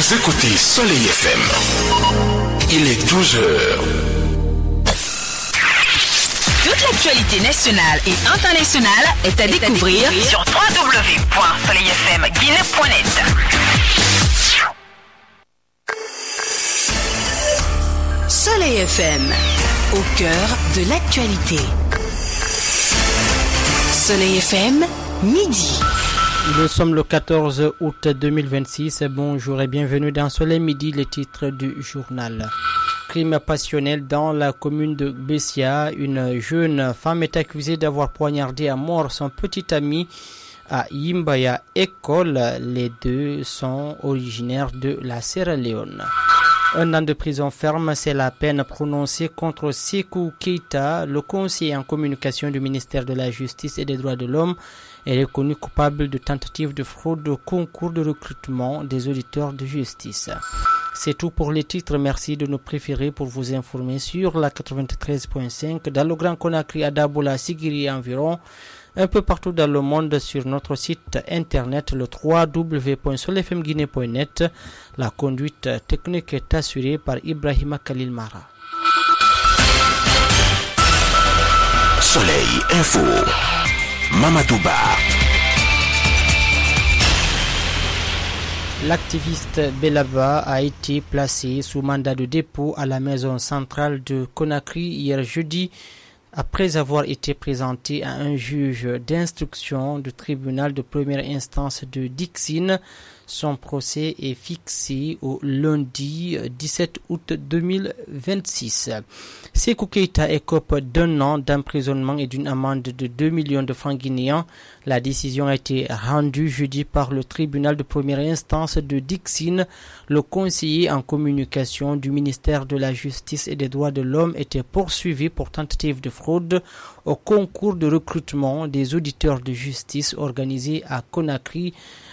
Vous écoutez Soleil FM. Il est 12h. Toute l'actualité nationale et internationale est à découvrir sur www.soleilfmguinée.net. Soleil FM, au cœur de l'actualité. Soleil FM, midi. Nous sommes le 14 août 2026. Bonjour et bienvenue dans Soleil Midi, les titres du journal. Crime passionnel dans la commune de Bessia. Une jeune femme est accusée d'avoir poignardé à mort son petit ami à Yimbaya École. Les deux sont originaires de la Sierra Leone. 1 an de prison ferme, c'est la peine prononcée contre Sekou Keita, le conseiller en communication du ministère de la Justice et des Droits de l'Homme, est reconnu coupable de tentative de fraude au concours de recrutement des auditeurs de justice. C'est tout pour les titres. Merci de nous préférer pour vous informer sur la 93.5 dans le Grand Conakry, à Dabola, Sigiri et environ, un peu partout dans le monde sur notre site internet le www.solefmguinée.net. La conduite technique est assurée par Ibrahima Khalil Mara. Soleil Info. Mamadouba. L'activiste Belaba a été placé sous mandat de dépôt à la maison centrale de Conakry hier jeudi, après avoir été présenté à un juge d'instruction du tribunal de première instance de Dixine. Son procès est fixé au lundi 17 août 2026. Sekou Keita écope d'1 an d'emprisonnement et d'une amende de 2 millions de francs guinéens. La décision a été rendue jeudi par le tribunal de première instance de Dixine. Le conseiller en communication du ministère de la Justice et des Droits de l'Homme était poursuivi pour tentative de fraude au concours de recrutement des auditeurs de justice organisé à Conakry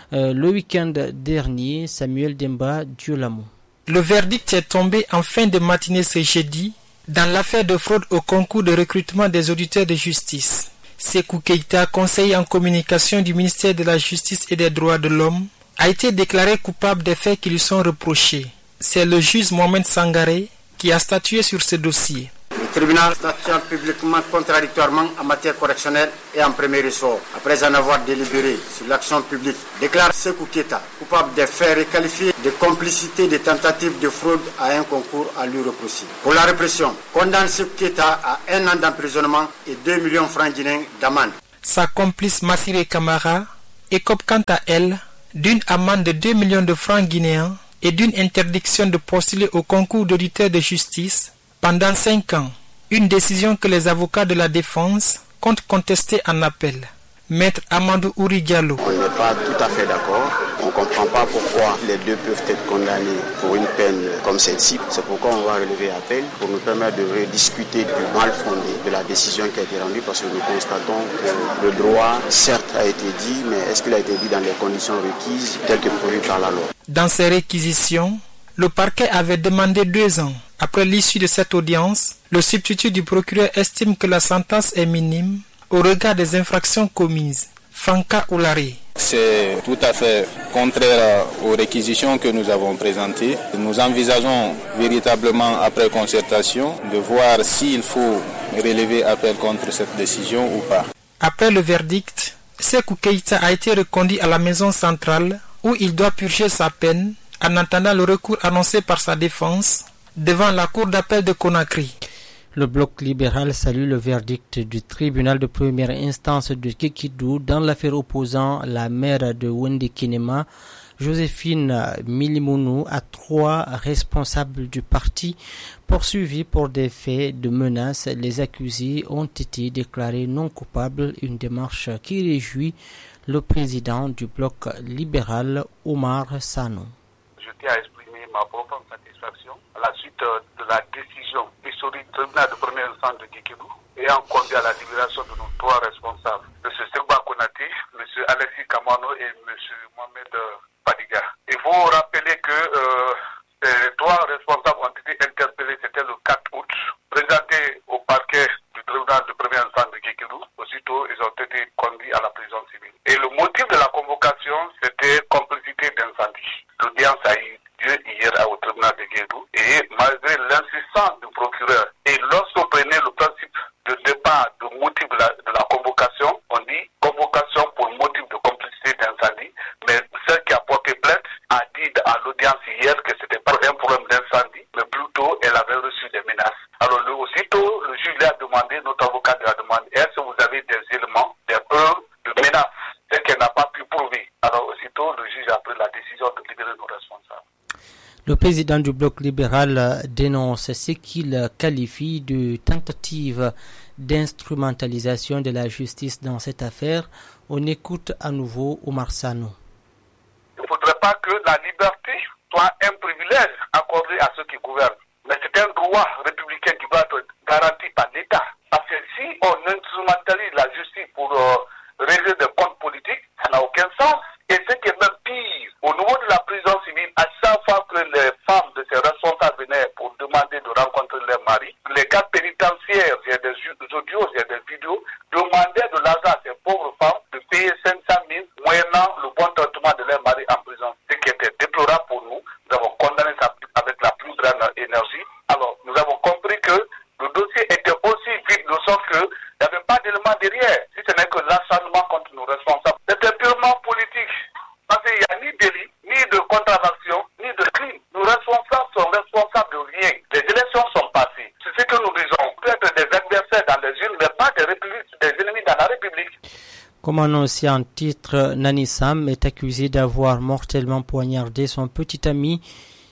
le week-end dernier. Samuel Demba Diolamo. Le verdict est tombé en fin de matinée ce jeudi dans l'affaire de fraude au concours de recrutement des auditeurs de justice. Sekou Keita, conseiller en communication du ministère de la Justice et des Droits de l'Homme, a été déclaré coupable des faits qui lui sont reprochés. C'est le juge Mohamed Sangaré qui a statué sur ce dossier. Le tribunal statuant publiquement contradictoirement en matière correctionnelle et en premier ressort, après en avoir délibéré sur l'action publique, déclare Sekou Keita coupable des faits requalifiés de complicité de tentative de fraude à un concours à lui reproché. Pour la répression, condamne Sekou Keita à 1 an d'emprisonnement et 2 millions de francs guinéens d'amende. Sa complice Massiré Camara écope quant à elle d'une amende de 2 millions de francs guinéens et d'une interdiction de postuler au concours d'auditeurs de justice pendant 5 ans, une décision que les avocats de la défense comptent contester en appel. Maître Amadou Ouri Diallo. On n'est pas tout à fait d'accord. On ne comprend pas pourquoi les deux peuvent être condamnés pour une peine comme celle-ci. C'est pourquoi on va relever appel pour nous permettre de rediscuter du mal fondé de la décision qui a été rendue, parce que nous constatons que le droit, certes, a été dit, mais est-ce qu'il a été dit dans les conditions requises telles que prévues par la loi? Dans ces réquisitions, le parquet avait demandé 2 ans. Après l'issue de cette audience, le substitut du procureur estime que la sentence est minime au regard des infractions commises. Fanka Oulari. C'est tout à fait contraire aux réquisitions que nous avons présentées. Nous envisageons véritablement, après concertation, de voir s'il faut relever appel contre cette décision ou pas. Après le verdict, Sekou Keita a été reconduit à la maison centrale où il doit purger sa peine en attendant le recours annoncé par sa défense devant la cour d'appel de Conakry. Le bloc libéral salue le verdict du tribunal de première instance de Kekidou dans l'affaire opposant la maire de Wende Kinema, Joséphine Milimounou, à 3 responsables du parti poursuivis pour des faits de menaces. Les accusés ont été déclarés non coupables, une démarche qui réjouit le président du bloc libéral, Omar Sano. Je tiens à exprimer ma profonde satisfaction à la suite de la décision historique du tribunal de première instance de Kekidou ayant conduit à la libération de nos 3 responsables, M. Segba Konati, M. Alexis Kamano et M. Mohamed Padiga. Il faut rappeler que ces 3 responsables ont été interpellés, c'était le 4 août, présentés au parquet du tribunal de première instance de Kekidou. Aussitôt, ils ont été conduits à la prison civile. Et le motif de la convocation, c'était complicité d'incendie. L'audience a eu lieu pris la décision de libérer nos responsables. Le président du bloc libéral dénonce ce qu'il qualifie de tentative d'instrumentalisation de la justice dans cette affaire. On écoute à nouveau Oumar Sano. Il ne faudrait pas que la liberté soit un privilège accordé à ceux qui gouvernent. Mais c'est un droit républicain qui doit être garanti par l'État. Parce que si on instrumentalise la justice pour régler des comptes politiques, ça n'a aucun sens. Et ce qui est même pire, au niveau de la prison civile, à chaque fois que les femmes de ces responsables venaient pour demander de rencontrer leur mari, les cas pénitentiaires, il y a des audios, il y a des vidéos, demandaient de l'argent à ces pauvres femmes de payer 500 000 moyennant le bon traitement de leur mari en prison. Ce qui était déplorable pour nous. Nous avons condamné ça avec la plus grande énergie. Alors, nous avons compris que le dossier était aussi vide, de sorte qu'il n'y avait pas d'élément derrière, si ce n'est que l'acharnement contre nos responsables. C'était purement politique. Parce qu'il n'y a ni délit, ni de contravention, ni de crime. Nos responsables sont responsables de rien. Les élections sont passées. C'est ce que nous disons. Peut-être des adversaires dans les villes, mais pas des ennemis dans la République. Comme annoncé en titre, Nani Sam est accusé d'avoir mortellement poignardé son petit ami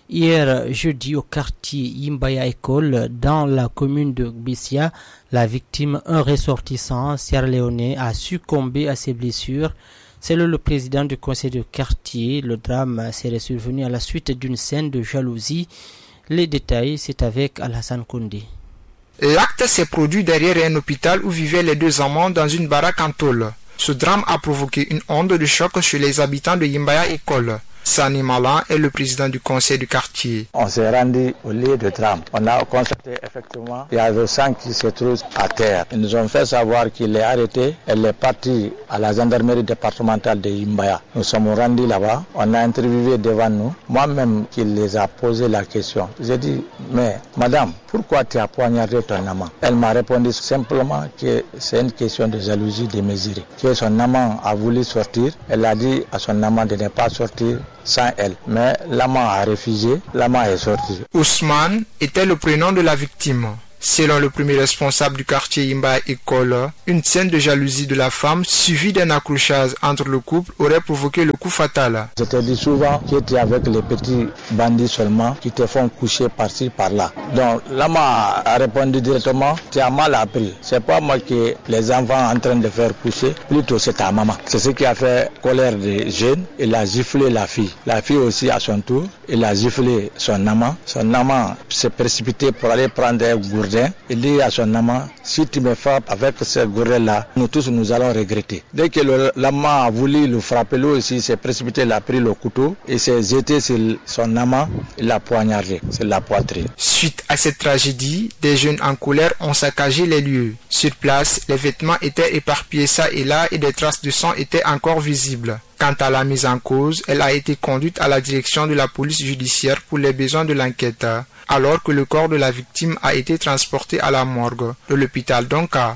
hier jeudi au quartier Yimbaya École dans la commune de Gbissia. La victime, un ressortissant sierra-léonais, a succombé à ses blessures. Selon le président du conseil de quartier, le drame serait survenu à la suite d'une scène de jalousie. Les détails, c'est avec Alassane Koundé. L'acte s'est produit derrière un hôpital où vivaient les deux amants dans une baraque en tôle. Ce drame a provoqué une onde de choc chez les habitants de Yimbaya École. Sani Malan est le président du conseil du quartier. On s'est rendu au lieu de drame. On a constaté effectivement qu'il y a le sang qui se trouve à terre. Ils nous ont fait savoir qu'il est arrêté. Elle est partie à la gendarmerie départementale de Yimbaya. Nous sommes rendus là-bas. On a interviewé devant nous. Moi-même qui les a posé la question. J'ai dit, mais madame, pourquoi tu as poignardé ton amant? Elle m'a répondu simplement que c'est une question de jalousie démesurée. Que son amant a voulu sortir. Elle a dit à son amant de ne pas sortir sans elle. Mais l'amant a refusé, l'amant est sorti. Ousmane était le prénom de la victime. Selon le premier responsable du quartier Yimbaya École, une scène de jalousie de la femme suivie d'un accrochage entre le couple aurait provoqué le coup fatal. Je te dis souvent que tu es avec les petits bandits seulement qui te font coucher par-ci par-là. Donc l'amant a répondu directement, tu as mal appris. C'est pas moi qui les enfants en train de faire coucher, plutôt c'est ta maman. C'est ce qui a fait colère des jeunes. Il a giflé la fille. La fille aussi à son tour, il a giflé son amant. Son amant s'est précipité pour aller prendre un gourdin. Il dit à son amant, si tu me frappes avec ce gourdin-là, nous tous nous allons regretter. Dès que l'amant a voulu le frapper, lui aussi s'est précipité, il a pris le couteau et s'est jeté sur son amant, il l'a poignardé sur la poitrine. Suite à cette tragédie, des jeunes en colère ont saccagé les lieux. Sur place, les vêtements étaient éparpillés ça et là et des traces de sang étaient encore visibles. Quant à la mise en cause, elle a été conduite à la direction de la police judiciaire pour les besoins de l'enquête, alors que le corps de la victime a été transporté à la morgue de l'hôpital d'Onka.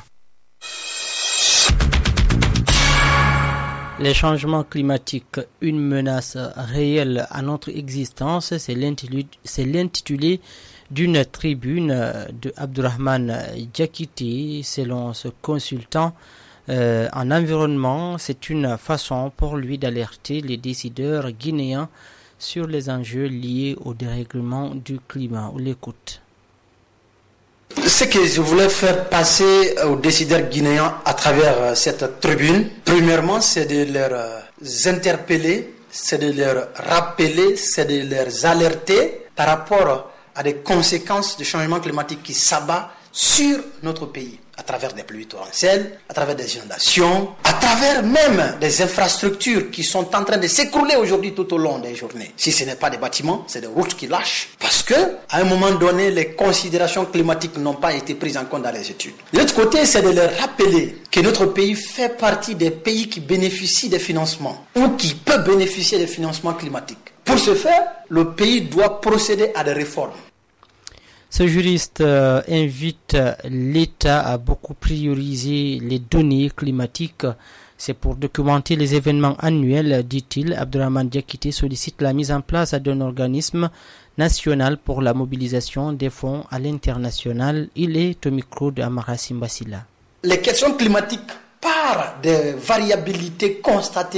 Les changements climatiques, une menace réelle à notre existence, c'est l'intitulé d'une tribune de Abdurrahman Diakité. Selon ce consultant en environnement, c'est une façon pour lui d'alerter les décideurs guinéens sur les enjeux liés au dérèglement du climat. On l'écoute. Ce que je voulais faire passer aux décideurs guinéens à travers cette tribune, premièrement, c'est de les interpeller, c'est de leur rappeler, c'est de les alerter par rapport à des conséquences du changement climatique qui s'abat sur notre pays, à travers des pluies torrentielles, à travers des inondations, à travers même des infrastructures qui sont en train de s'écrouler aujourd'hui tout au long des journées. Si ce n'est pas des bâtiments, c'est des routes qui lâchent. Parce que, à un moment donné, les considérations climatiques n'ont pas été prises en compte dans les études. De l'autre côté, c'est de leur rappeler que notre pays fait partie des pays qui bénéficient des financements ou qui peuvent bénéficier des financements climatiques. Pour ce faire, le pays doit procéder à des réformes. Ce juriste invite l'État à beaucoup prioriser les données climatiques. C'est pour documenter les événements annuels, dit-il. Abdurrahman Diakité sollicite la mise en place d'un organisme national pour la mobilisation des fonds à l'international. Il est au micro de Amara Simbasila. Les questions climatiques, par des variabilités constatées,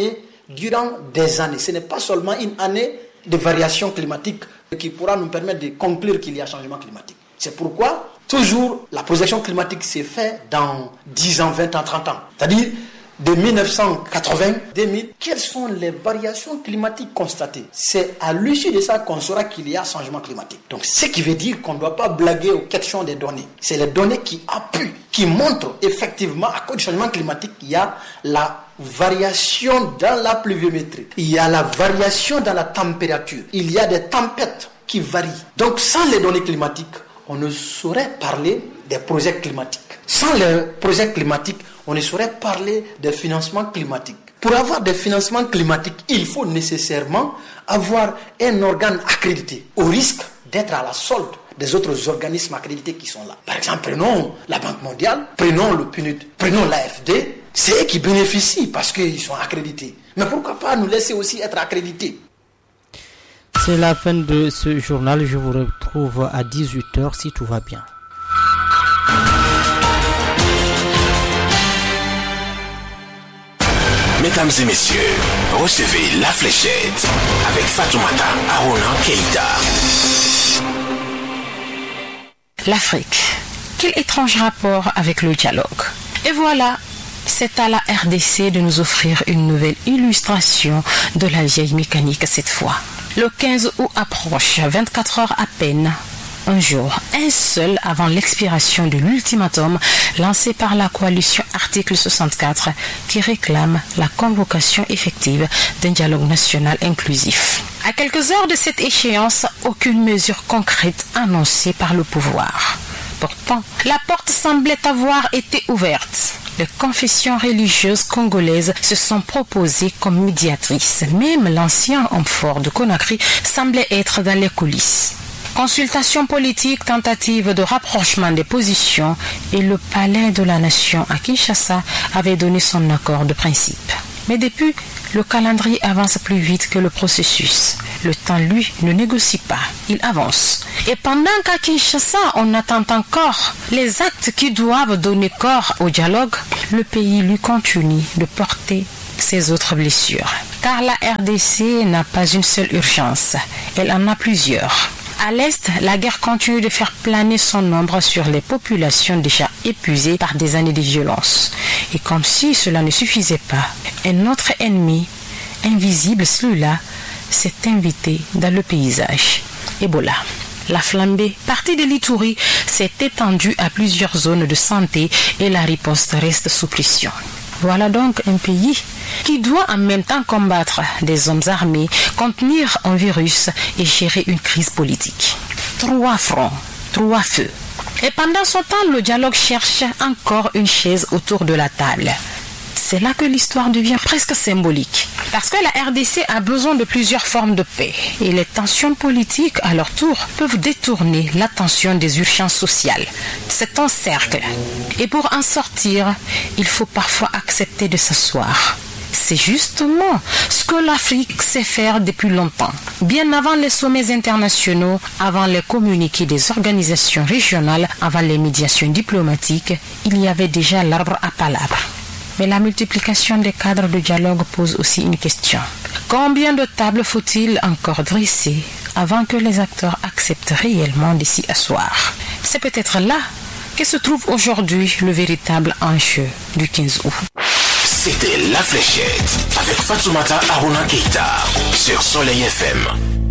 durant des années. Ce n'est pas seulement une année de variation climatique qui pourra nous permettre de conclure qu'il y a changement climatique. C'est pourquoi toujours la projection climatique s'est faite dans 10 ans, 20 ans, 30 ans. C'est-à-dire de 1980, 2000, quelles sont les variations climatiques constatées? C'est à l'issue de ça qu'on saura qu'il y a changement climatique. Donc, ce qui veut dire qu'on ne doit pas blaguer aux questions des données. C'est les données qui appuient, qui montrent effectivement, à cause du changement climatique, il y a la variation dans la pluviométrie, il y a la variation dans la température, il y a des tempêtes qui varient. Donc, sans les données climatiques, on ne saurait parler des projets climatiques. Sans les projets climatiques, on ne saurait parler des financements climatiques. Pour avoir des financements climatiques, il faut nécessairement avoir un organe accrédité, au risque d'être à la solde des autres organismes accrédités qui sont là. Par exemple, prenons la Banque mondiale, prenons le PNUD, prenons l'AFD, c'est eux qui bénéficient parce qu'ils sont accrédités. Mais pourquoi pas nous laisser aussi être accrédités? C'est la fin de ce journal. Je vous retrouve à 18h si tout va bien. Mesdames et messieurs, recevez La Fléchette avec Fatoumata Arona Keïta. L'Afrique. Quel étrange rapport avec le dialogue. Et voilà, c'est à la RDC de nous offrir une nouvelle illustration de la vieille mécanique cette fois. Le 15 août approche, 24 heures à peine. Un jour, un seul avant l'expiration de l'ultimatum lancé par la coalition article 64 qui réclame la convocation effective d'un dialogue national inclusif. À quelques heures de cette échéance, aucune mesure concrète annoncée par le pouvoir. Pourtant, la porte semblait avoir été ouverte. Les confessions religieuses congolaises se sont proposées comme médiatrices. Même l'ancien homme fort de Conakry semblait être dans les coulisses. Consultation politique, tentative de rapprochement des positions et le palais de la nation à Kinshasa avait donné son accord de principe. Mais depuis, le calendrier avance plus vite que le processus. Le temps, lui, ne négocie pas, il avance. Et pendant qu'à Kinshasa, on attend encore les actes qui doivent donner corps au dialogue, le pays lui continue de porter ses autres blessures. Car la RDC n'a pas une seule urgence, elle en a plusieurs. À l'Est, la guerre continue de faire planer son ombre sur les populations déjà épuisées par des années de violence. Et comme si cela ne suffisait pas, un autre ennemi, invisible celui-là, s'est invité dans le paysage. Ebola. La flambée, partie de l'Ituri, s'est étendue à plusieurs zones de santé et la riposte reste sous pression. Voilà donc un pays qui doit en même temps combattre des hommes armés, contenir un virus et gérer une crise politique. 3 fronts, 3 feux. Et pendant ce temps, le dialogue cherche encore une chaise autour de la table. C'est là que l'histoire devient presque symbolique. Parce que la RDC a besoin de plusieurs formes de paix. Et les tensions politiques, à leur tour, peuvent détourner l'attention des urgences sociales. C'est un cercle. Et pour en sortir, il faut parfois accepter de s'asseoir. C'est justement ce que l'Afrique sait faire depuis longtemps. Bien avant les sommets internationaux, avant les communiqués des organisations régionales, avant les médiations diplomatiques, il y avait déjà l'arbre à palabres. Mais la multiplication des cadres de dialogue pose aussi une question. Combien de tables faut-il encore dresser avant que les acteurs acceptent réellement de s'y asseoir? C'est peut-être là que se trouve aujourd'hui le véritable enjeu du 15 août. C'était La Fléchette avec Fatoumata Arona Keïta sur Soleil FM.